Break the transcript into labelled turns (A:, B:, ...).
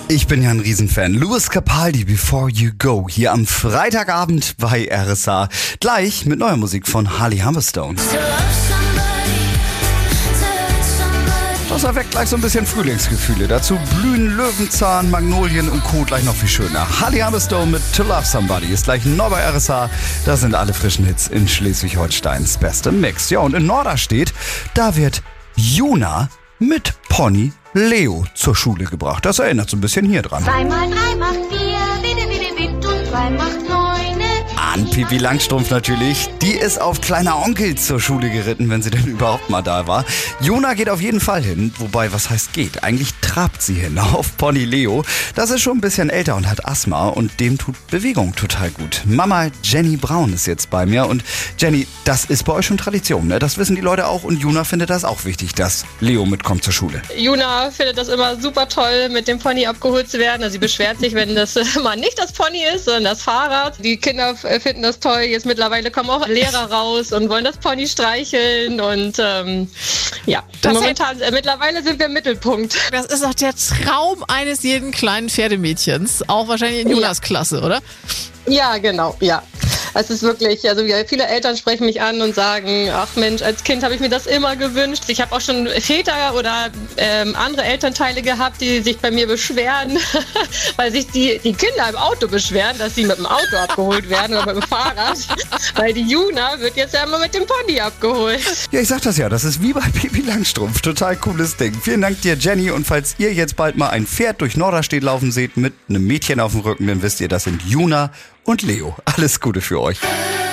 A: Ich bin ja ein Riesenfan. Lewis Capaldi, Before You Go, hier am Freitagabend bei RSA. Gleich mit neuer Musik von Harley Humberstone. Das erweckt gleich so ein bisschen Frühlingsgefühle. Dazu blühen Löwenzahn, Magnolien und Co. gleich noch viel schöner. Harley Humberstone mit To Love Somebody ist gleich neu bei RSA. Das sind alle frischen Hits in Schleswig-Holsteins bestem Mix. Ja, und in Norderstedt, da wird Juna mit Pony Leo zur Schule gebracht. Das erinnert so ein bisschen hier dran.
B: 2 mal 3 macht 4, und 2 macht 9.
A: An Pippi Langstrumpf natürlich. Die ist auf kleiner Onkel zur Schule geritten, wenn sie denn überhaupt mal da war. Juna geht auf jeden Fall hin. Wobei, was heißt geht? Eigentlich trabt sie hin auf Pony Leo. Das ist schon ein bisschen älter und hat Asthma und dem tut Bewegung total gut. Mama Jenny Braun ist jetzt bei mir. Und Jenny, das ist bei euch schon Tradition, ne? Das wissen die Leute auch und Juna findet das auch wichtig, dass Leo mitkommt zur Schule.
C: Juna findet das immer super toll, mit dem Pony abgeholt zu werden. Also sie beschwert sich, wenn das mal nicht das Pony ist, sondern das Fahrrad. Die Kinder finden das toll. Jetzt mittlerweile kommen auch Lehrer raus und wollen das Pony streicheln und mittlerweile sind wir im Mittelpunkt.
D: Das ist doch der Traum eines jeden kleinen Pferdemädchens. Auch wahrscheinlich in Junas Klasse, oder?
C: Ja, genau, ja. Es ist wirklich, also viele Eltern sprechen mich an und sagen, ach Mensch, als Kind habe ich mir das immer gewünscht. Ich habe auch schon Väter oder andere Elternteile gehabt, die sich bei mir beschweren, weil sich die Kinder im Auto beschweren, dass sie mit dem Auto abgeholt werden oder mit dem Fahrrad. Weil die Juna wird jetzt ja immer mit dem Pony abgeholt.
A: Ja, ich sag das ja, das ist wie bei Pippi Langstrumpf. Total cooles Ding. Vielen Dank dir, Jenny. Und falls ihr jetzt bald mal ein Pferd durch Norderstedt laufen seht mit einem Mädchen auf dem Rücken, dann wisst ihr, das sind Juna und Leo. Alles Gute für euch.